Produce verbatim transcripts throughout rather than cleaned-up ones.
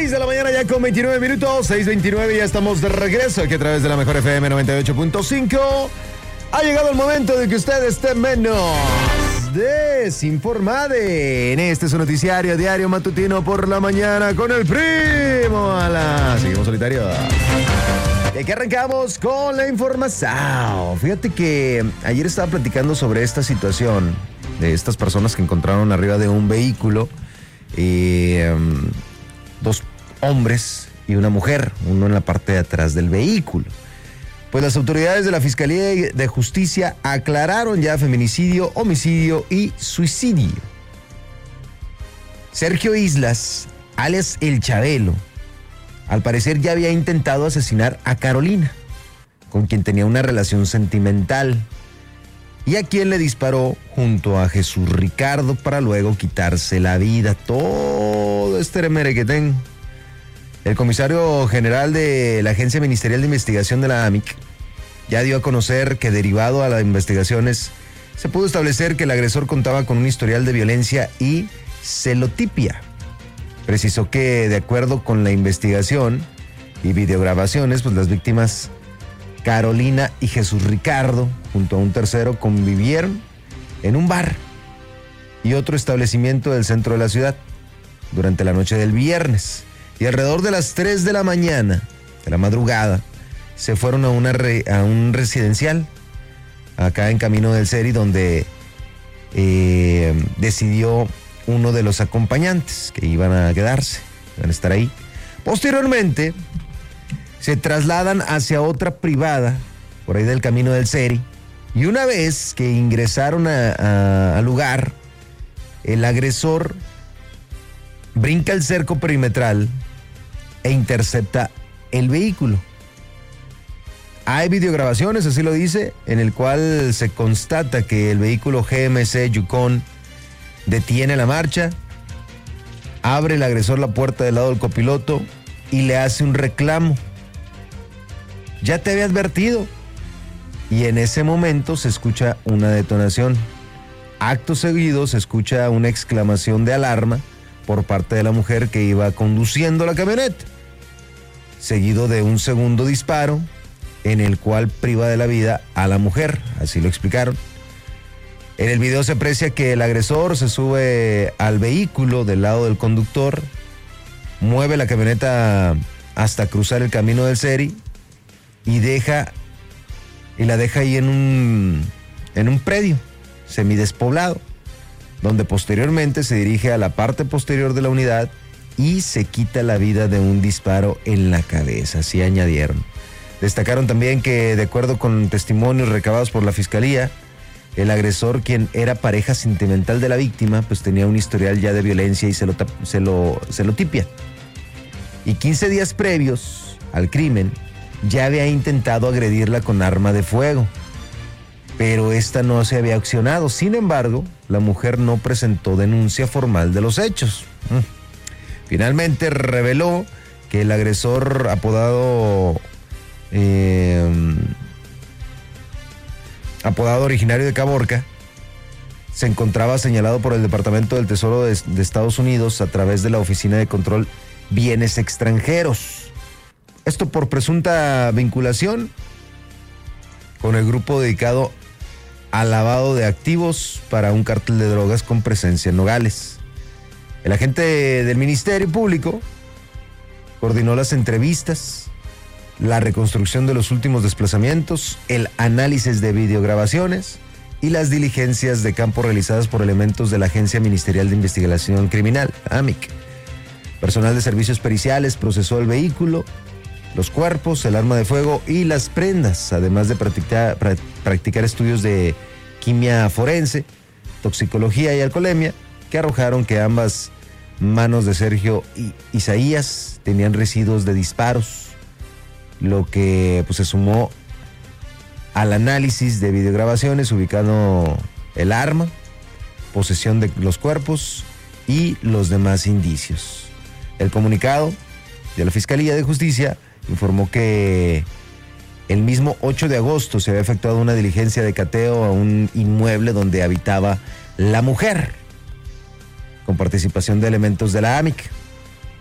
seis de la mañana ya con veintinueve minutos, seis veintinueve, ya estamos de regreso aquí a través de la mejor F M noventa y ocho punto cinco. Ha llegado el momento de que usted esté menos desinformado en este su noticiario diario matutino por la mañana con el primo Ala. Seguimos solitarios. Y aquí arrancamos con la información. Fíjate que ayer estaba platicando sobre esta situación de estas personas que encontraron arriba de un vehículo eh, um, dos hombres y una mujer, uno en la parte de atrás del vehículo. Pues las autoridades de la Fiscalía de Justicia aclararon ya feminicidio, homicidio y suicidio. Sergio Islas, alias El Chabelo, al parecer ya había intentado asesinar a Carolina, con quien tenía una relación sentimental, y a quien le disparó junto a Jesús Ricardo para luego quitarse la vida. Todo este remerequetén. El comisario general de la Agencia Ministerial de Investigación de la A M I C ya dio a conocer que, derivado a las investigaciones, se pudo establecer que el agresor contaba con un historial de violencia y celotipia. Precisó que, de acuerdo con la investigación y videograbaciones, pues las víctimas Carolina y Jesús Ricardo, junto a un tercero, convivieron en un bar y otro establecimiento del centro de la ciudad durante la noche del viernes. Y alrededor de las tres de la mañana, de la madrugada, se fueron a, una re, a un residencial, acá en Camino del Seri, donde eh, decidió uno de los acompañantes que iban a quedarse, iban a estar ahí. Posteriormente, se trasladan hacia otra privada, por ahí del Camino del Seri, y una vez que ingresaron al lugar, el agresor brinca el cerco perimetral e intercepta el vehículo. Hay videograbaciones, así lo dice, en el cual se constata que el vehículo G M C Yukon detiene la marcha, abre el agresor la puerta del lado del copiloto y le hace un reclamo. Ya te había advertido. Y en ese momento se escucha una detonación. Acto seguido se escucha una exclamación de alarma por parte de la mujer que iba conduciendo la camioneta, seguido de un segundo disparo en el cual priva de la vida a la mujer, así lo explicaron. En el video se aprecia que el agresor se sube al vehículo del lado del conductor, mueve la camioneta hasta cruzar el Camino del Seri y deja y la deja ahí en un en un predio semidespoblado, donde posteriormente se dirige a la parte posterior de la unidad y se quita la vida de un disparo en la cabeza, así añadieron. Destacaron también que, de acuerdo con testimonios recabados por la Fiscalía, el agresor, quien era pareja sentimental de la víctima, pues tenía un historial ya de violencia y celota, celo, celotipia. Y quince días previos al crimen, ya había intentado agredirla con arma de fuego, pero esta no se había accionado. Sin embargo, la mujer no presentó denuncia formal de los hechos. Finalmente reveló que el agresor, apodado eh, apodado originario de Caborca, se encontraba señalado por el Departamento del Tesoro de, de Estados Unidos a través de la Oficina de Control Bienes Extranjeros. Esto por presunta vinculación con el grupo dedicado al lavado de activos para un cártel de drogas con presencia en Nogales. El agente del Ministerio Público coordinó las entrevistas, la reconstrucción de los últimos desplazamientos, el análisis de videograbaciones y las diligencias de campo realizadas por elementos de la Agencia Ministerial de Investigación Criminal, A M I C. Personal de servicios periciales procesó el vehículo, los cuerpos, el arma de fuego y las prendas, además de practicar, practicar estudios de quimia forense, toxicología y alcoholemia, que arrojaron que ambas manos de Sergio y Isaías tenían residuos de disparos, lo que pues se sumó al análisis de videograbaciones ubicando el arma, posesión de los cuerpos y los demás indicios. El comunicado de la Fiscalía de Justicia informó que el mismo ocho de agosto se había efectuado una diligencia de cateo a un inmueble donde habitaba la mujer, con participación de elementos de la A M I C.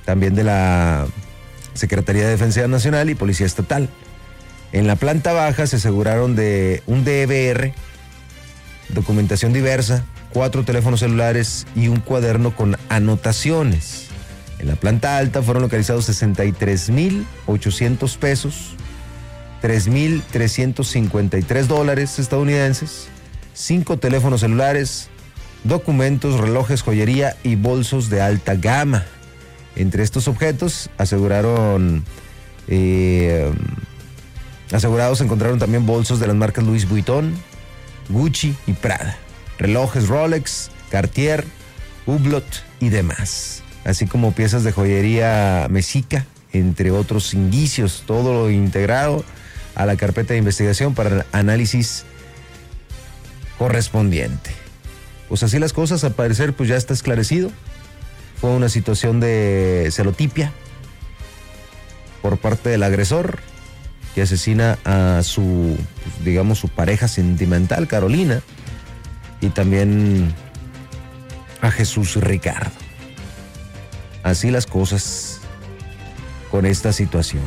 también de la Secretaría de Defensa Nacional y Policía Estatal. En la planta baja se aseguraron de un D V R, documentación diversa, cuatro teléfonos celulares y un cuaderno con anotaciones. En la planta alta fueron localizados sesenta y tres mil ochocientos pesos, tres mil trescientos cincuenta y tres dólares estadounidenses, cinco teléfonos celulares, documentos, relojes, joyería y bolsos de alta gama. Entre estos objetos aseguraron, eh, asegurados encontraron también bolsos de las marcas Louis Vuitton, Gucci y Prada, relojes Rolex, Cartier, Hublot y demás, así como piezas de joyería mexica, entre otros indicios, todo lo integrado a la carpeta de investigación para el análisis correspondiente. Pues así las cosas, al parecer pues ya está esclarecido. Fue una situación de celotipia por parte del agresor que asesina a su, pues, digamos, su pareja sentimental, Carolina, y también a Jesús Ricardo. Así las cosas con esta situación.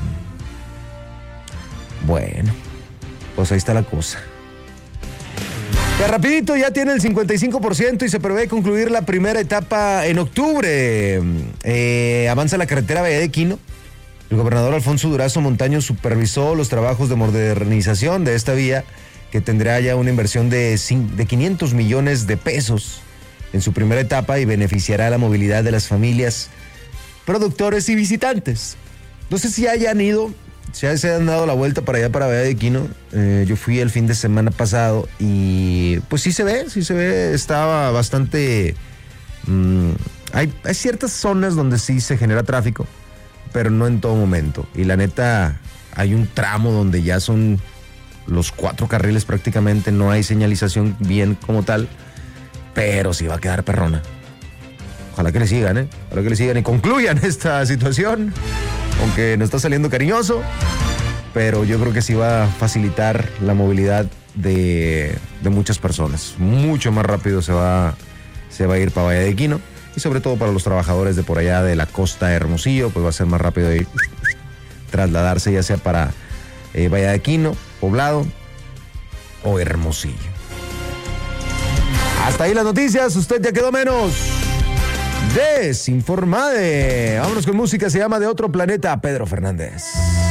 Bueno, pues ahí está la cosa. Que rapidito ya tiene el cincuenta y cinco por ciento y se prevé concluir la primera etapa en octubre. Eh, avanza la carretera Valle de Quino. El gobernador Alfonso Durazo Montaño supervisó los trabajos de modernización de esta vía, que tendrá ya una inversión de, de quinientos millones de pesos en su primera etapa y beneficiará la movilidad de las familias, productores y visitantes. No sé si hayan ido, si se han dado la vuelta para allá, para Valle de Quino. Eh, yo fui el fin de semana pasado y pues sí se ve, sí se ve, estaba bastante... Mmm, hay, hay ciertas zonas donde sí se genera tráfico, pero no en todo momento. Y la neta, hay un tramo donde ya son los cuatro carriles prácticamente, no hay señalización bien como tal, pero sí va a quedar perrona. Ojalá que le sigan, ¿eh? Ojalá que le sigan y concluyan esta situación, aunque no está saliendo cariñoso, pero yo creo que sí va a facilitar la movilidad de, de muchas personas. Mucho más rápido se va, se va a ir para Valle de Quino, y sobre todo para los trabajadores de por allá de la costa de Hermosillo, pues va a ser más rápido ir, trasladarse ya sea para eh, Valle de Quino, Poblado o Hermosillo. Hasta ahí las noticias, usted ya quedó menos desinformado. Vámonos con música, se llama De Otro Planeta, Pedro Fernández.